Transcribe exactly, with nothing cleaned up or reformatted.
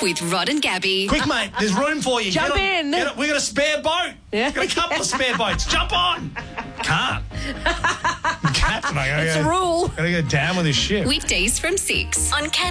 with Rod and Gabby. Quick, mate, there's room for you. Jump Get on- in. get on- we got a spare boat. Yeah. Got a couple of spare boats. Jump on. Can't. Captain, I gotta It's go, a rule. Gotta go down with this ship. Weekdays from six on Can